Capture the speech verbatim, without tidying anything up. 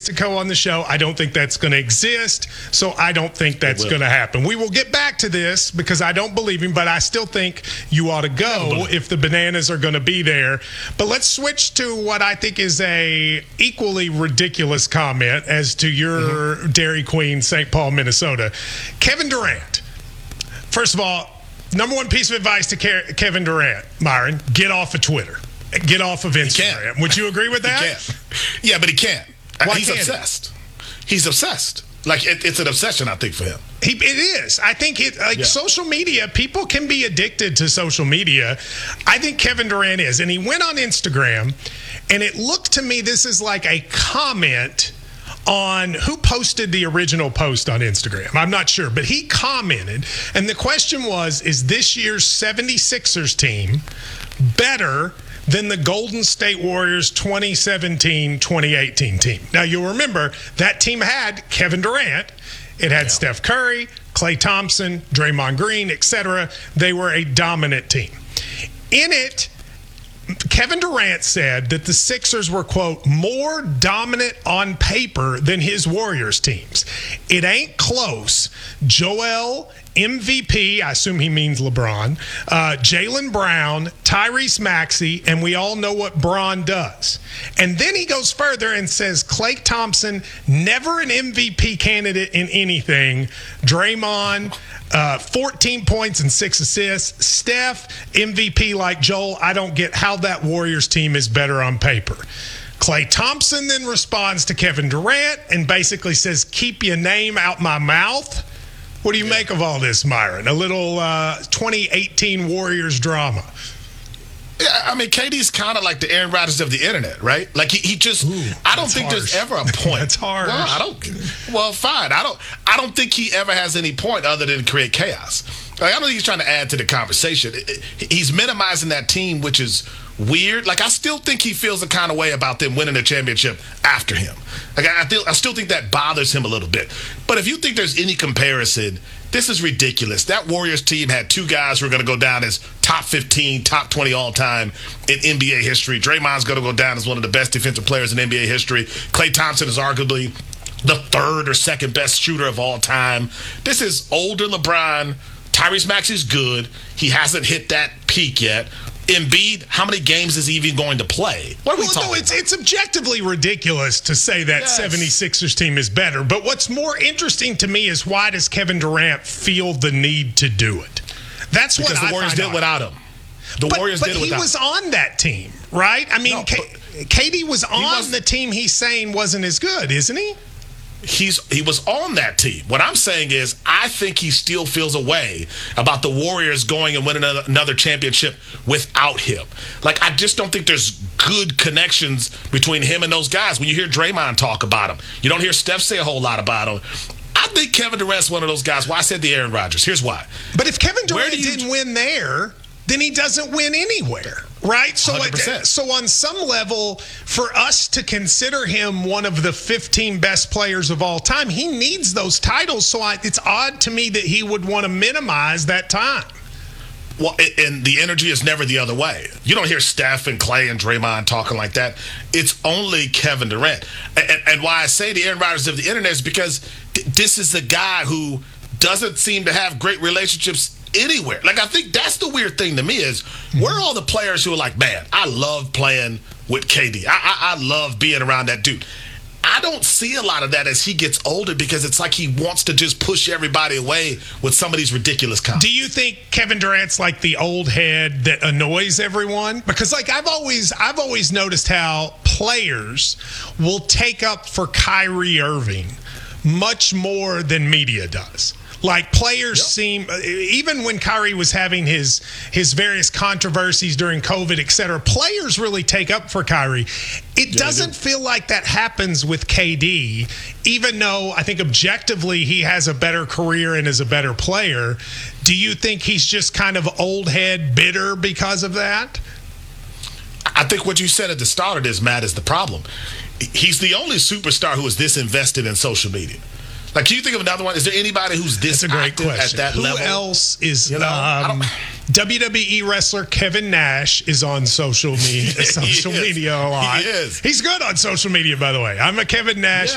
Mexico on the show. I don't think that's going to exist, so I don't think that's going to happen. We will get back to this because I don't believe him, but I still think you ought to go if the bananas are going to be there. But let's switch to what I think is a equally ridiculous comment as to your mm-hmm. Dairy Queen, Saint Paul, Minnesota. Kevin Durant. First of all, number one piece of advice to Kevin Durant, Myron, get off of Twitter. Get off of Instagram. Would you agree with that? He can't. Yeah, but he can't. Why He's can't obsessed. He? He's obsessed. Like, it, it's an obsession, I think, for him. He, it is. I think it, like yeah. social media, people can be addicted to social media. I think Kevin Durant is. And he went on Instagram, and it looked to me this is like a comment on who posted the original post on Instagram. I'm not sure, but he commented, and the question was, is this year's seventy-sixers team better than the Golden State Warriors twenty seventeen twenty eighteen team? Now, you'll remember that team had Kevin Durant. It had yeah. Steph Curry, Klay Thompson, Draymond Green, et cetera. They were a dominant team. In it, Kevin Durant said that the Sixers were, quote, more dominant on paper than his Warriors teams. It ain't close. Joel, M V P, I assume he means LeBron, uh, Jaylen Brown, Tyrese Maxey, and we all know what Bron does. And then he goes further and says Klay Thompson, never an M V P candidate in anything. Draymond, uh, fourteen points and six assists. Steph, M V P like Joel. I don't get how that Warriors team is better on paper. Klay Thompson then responds to Kevin Durant and basically says, keep your name out my mouth. What do you yeah. make of all this, Myron? A little uh, twenty eighteen Warriors drama. Yeah, I mean, K D's kind of like the Aaron Rodgers of the internet, right? Like he, he just. Ooh, I don't think harsh. There's ever a point. That's hard. Well, I don't. Well, fine. I don't. I don't think he ever has any point other than create chaos. Like, I don't think he's trying to add to the conversation. He's minimizing that team, which is weird. Like, I still think he feels the kind of way about them winning the championship after him. Like, I feel, I still think that bothers him a little bit. But if you think there's any comparison, this is ridiculous. That Warriors team had two guys who are going to go down as top fifteen, top twenty all-time in N B A history. Draymond's going to go down as one of the best defensive players in N B A history. Klay Thompson is arguably the third or second best shooter of all time. This is older LeBron. Tyrese Maxey's good. He hasn't hit that peak yet. Embiid, how many games is he even going to play? What are we well, talking no, it's, about? It's objectively ridiculous to say that yes. seventy-sixers team is better. But what's more interesting to me is why does Kevin Durant feel the need to do it? That's because what the I Warriors find did without him. The but, Warriors but did it without him. But he was on that team, right? I mean, no, K- K D was on was, the team he's saying wasn't as good, isn't he? He's he was on that team. What I'm saying is I think he still feels a way about the Warriors going and winning another, another championship without him. Like, I just don't think there's good connections between him and those guys. When you hear Draymond talk about him, you don't hear Steph say a whole lot about him. I think Kevin Durant's one of those guys. Why I said the Aaron Rodgers. Here's why. But if Kevin Durant you, didn't win there, then he doesn't win anywhere, right? So, like, so on some level, for us to consider him one of the fifteen best players of all time, he needs those titles. So I, it's odd to me that he would want to minimize that time. Well, and the energy is never the other way. You don't hear Steph and Klay and Draymond talking like that. It's only Kevin Durant. And, and why I say the Aaron Rodgers of the internet is because th- this is a guy who doesn't seem to have great relationships anywhere. Like, I think that's the weird thing to me is where are all the players who are like, man, I love playing with K D. I, I, I love being around that dude. I don't see a lot of that as he gets older because it's like he wants to just push everybody away with some of these ridiculous comments. Do you think Kevin Durant's like the old head that annoys everyone? Because, like, I've always I've always noticed how players will take up for Kyrie Irving much more than media does. Like, players yep. seem, even when Kyrie was having his his various controversies during COVID, et cetera, players really take up for Kyrie. It yeah, doesn't do. feel like that happens with K D, even though I think objectively he has a better career and is a better player. Do you think he's just kind of old head bitter because of that? I think what you said at the start of this, Matt, is the problem. He's the only superstar who is this invested in social media. Like, can you think of another one? Is there anybody who's this That's a great active question. at that Who level? Who else is, you know, um, W W E wrestler Kevin Nash is on social media, social media a lot. He is. He's good on social media, by the way. I'm a Kevin Nash